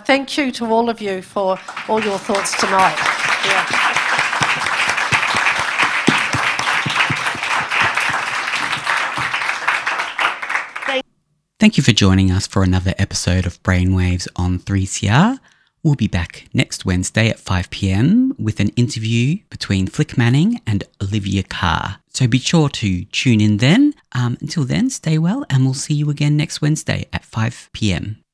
thank you to all of you for all your thoughts tonight. Yeah. Thank you for joining us for another episode of Brainwaves on 3CR. We'll be back next Wednesday at 5 p.m. with an interview between Flick Manning and Olivia Carr. So be sure to tune in then. Until then, stay well, and we'll see you again next Wednesday at 5 p.m.